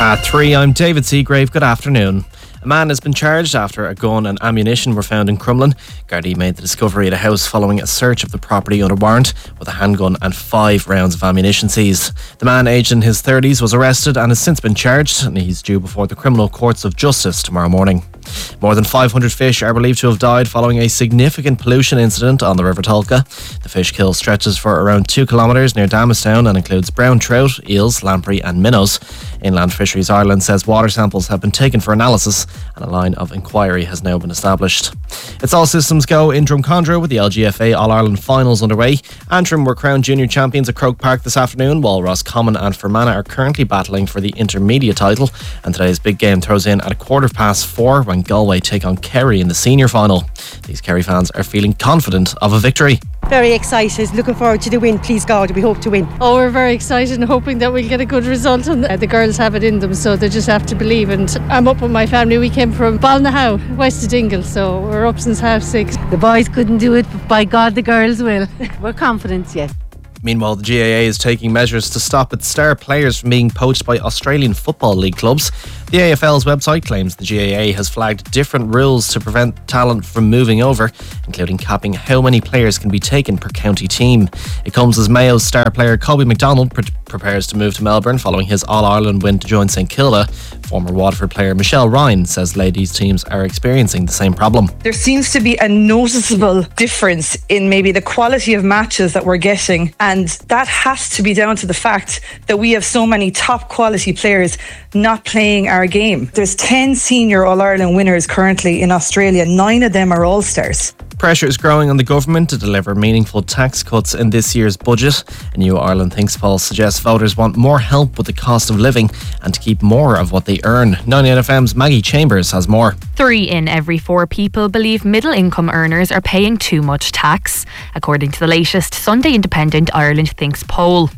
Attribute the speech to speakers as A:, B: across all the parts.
A: At 3, I'm David Seagrave. Good afternoon. A man has been charged after a gun and ammunition were found in Crumlin. Gardaí made the discovery at a house following a search of the property under warrant, with a handgun and 5 rounds of ammunition seized. The man, aged in his 30s, was arrested and has since been charged, and he's due before the criminal courts of justice tomorrow morning. More than 500 fish are believed to have died following a significant pollution incident on the River Tolka. The fish kill stretches for around 2 kilometres near Damastown and includes brown trout, eels, lamprey and minnows. Inland Fisheries Ireland says water samples have been taken for analysis and a line of inquiry has now been established. It's all systems go in Drumcondra with the LGFA All-Ireland finals underway. Antrim were crowned junior champions at Croke Park this afternoon, while Roscommon and Fermanagh are currently battling for the intermediate title. And today's big game throws in at 4:15 when Galway take on Kerry in the senior final. These Kerry fans are feeling confident of a victory.
B: Very excited, looking forward to the win, please God, we hope to win.
C: Oh, we're very excited and hoping that we'll get a good result, and the girls have it in them, so they just have to believe. And I'm up with my family, we came from Balnahow, west of Dingle, so we're up since 6:30.
D: The boys couldn't do it, but by God the girls will. We're confident, yes.
A: Meanwhile, the GAA is taking measures to stop its star players from being poached by Australian Football League clubs. The AFL's website claims the GAA has flagged different rules to prevent talent from moving over, including capping how many players can be taken per county team. It comes as Mayo's star player Colby McDonald prepares to move to Melbourne following his All-Ireland win to join St Kilda. Former Waterford player Michelle Ryan says ladies teams are experiencing the same problem.
E: There seems to be a noticeable difference in maybe the quality of matches that we're getting, and that has to be down to the fact that we have so many top quality players not playing our game. There's 10 senior All-Ireland winners currently in Australia. 9 of them are All-Stars.
A: Pressure is growing on the government to deliver meaningful tax cuts in this year's budget. A new Ireland Thinks poll suggests voters want more help with the cost of living and to keep more of what they earn. 9FM Maggie Chambers has more.
F: 3 in every 4 people believe middle-income earners are paying too much tax, according to the latest Sunday Independent Ireland Thinks poll.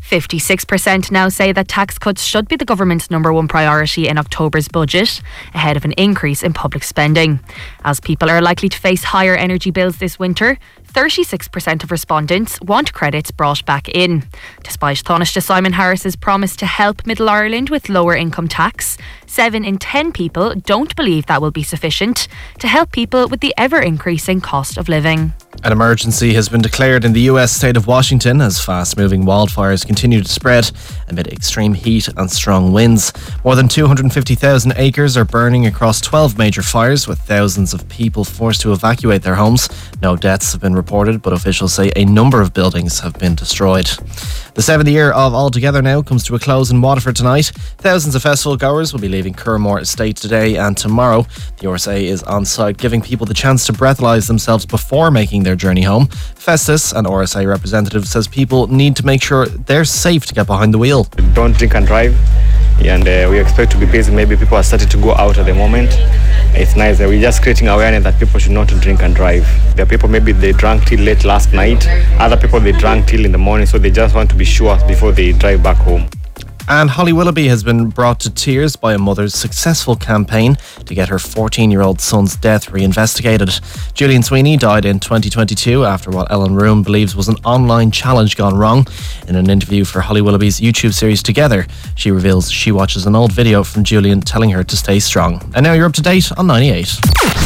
F: 56% now say that tax cuts should be the government's number one priority in October's budget, ahead of an increase in public spending. As people are likely to face higher energy bills this winter, 36% of respondents want credits brought back in. Despite Taoiseach Simon Harris's promise to help Middle Ireland with lower income tax, 7 in 10 people don't believe that will be sufficient to help people with the ever-increasing cost of living.
A: An emergency has been declared in the US state of Washington as fast-moving wildfires continue to spread amid extreme heat and strong winds. More than 250,000 acres are burning across 12 major fires, with thousands of people forced to evacuate their homes. No deaths have been reported, but officials say a number of buildings have been destroyed. The 7th year of All Together Now comes to a close in Waterford tonight. Thousands of festival goers will be leaving Curramore Estate today and tomorrow. The RSA is on site, giving people the chance to breathalyse themselves before making their journey home. Festus, an RSA representative, says people need to make sure they're safe to get behind the wheel.
G: Don't drink and drive, and we expect to be busy. Maybe people are starting to go out at the moment. It's nice that we're just creating awareness that people should not drink and drive. There are people, maybe they drank till late last night. Other people, they drank till in the morning, so they just want to be sure before they drive back home.
A: And Holly Willoughby has been brought to tears by a mother's successful campaign to get her 14-year-old son's death reinvestigated. Julian Sweeney died in 2022 after what Ellen Room believes was an online challenge gone wrong. In an interview for Holly Willoughby's YouTube series Together, she reveals she watches an old video from Julian telling her to stay strong. And now you're up to date on 98.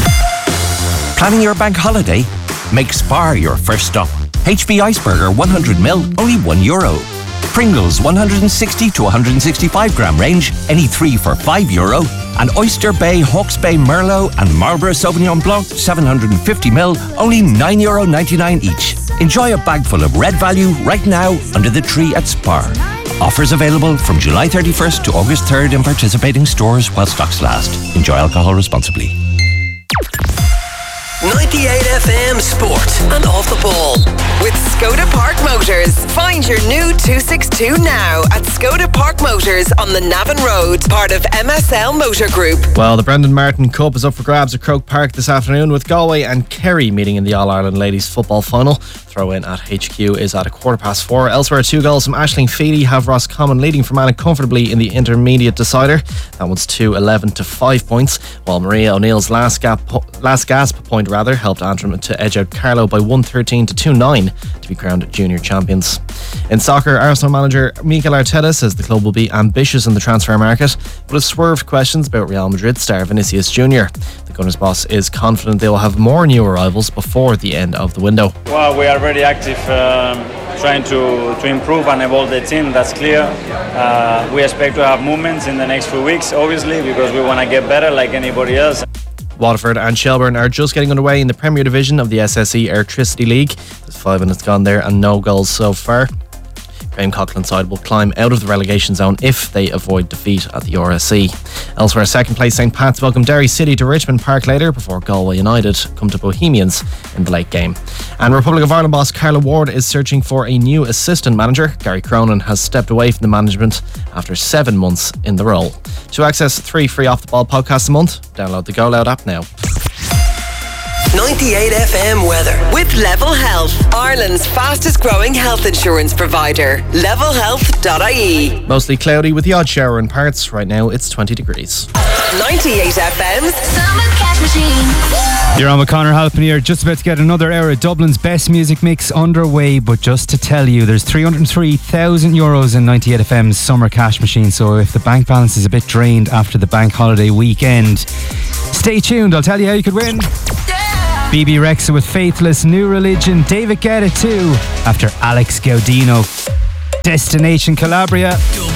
H: Planning your bank holiday? Make Spar your first stop. HB Iceberger 100ml, only €1. Pringles 160 to 165 gram range, any 3 for €5. And Oyster Bay, Hawke's Bay Merlot and Marlborough Sauvignon Blanc 750ml, only €9.99 each. Enjoy a bag full of red value right now under the tree at Spar. Offers available from July 31st to August 3rd in participating stores while stocks last. Enjoy alcohol responsibly.
I: 98FM Sport and Off the Ball with Skoda Park Motors. Find your new 262 now at Skoda Park Motors on the Navan Road, part of MSL Motor Group.
A: Well, the Brendan Martin Cup is up for grabs at Croke Park this afternoon, with Galway and Kerry meeting in the All-Ireland Ladies Football Final. throw-in at HQ is at 4:15. Elsewhere, 2 goals from Aisling Feely have Roscommon leading Fermanagh comfortably in the intermediate decider. That one's 2-11 to 5 points, while Maria O'Neill's last gasp point helped Antrim to edge out Carlow by 113 to 2-9 to be crowned junior champions. In soccer, Arsenal manager Mikel Arteta says the club will be ambitious in the transfer market, but has swerved questions about Real Madrid star Vinicius Jr. The Gunners boss is confident they will have more new arrivals before the end of the window.
J: Well, we are very active trying to improve and evolve the team, that's clear. We expect to have movements in the next few weeks, obviously, because we want to get better like anybody else.
A: Waterford and Shelbourne are just getting underway in the Premier Division of the SSE Electricity League. There's 5 minutes gone there and no goals so far. Graham Coughlin's side will climb out of the relegation zone if they avoid defeat at the RSC. Elsewhere, second place St Pat's welcome Derry City to Richmond Park later before Galway United come to Bohemians in the late game. And Republic of Ireland boss Carla Ward is searching for a new assistant manager. Gary Cronin has stepped away from the management after 7 months in the role. To access 3 free Off The Ball podcasts a month, download the Go Loud app now.
I: 98 FM weather with Level Health, Ireland's fastest growing health insurance provider. Levelhealth.ie.
A: Mostly cloudy with the odd shower in parts. Right now it's 20 degrees.
I: 98 FM's
K: Summer Cash Machine.
L: You're on with Conor Halpin here, just about to get another hour of Dublin's best music mix underway. But just to tell you, there's €303,000 in 98 FM's Summer Cash Machine. So if the bank balance is a bit drained after the bank holiday weekend, stay tuned, I'll tell you how you could win. BB Rexa with Faithless, New Religion, David Guetta too, after Alex Gaudino, Destination Calabria.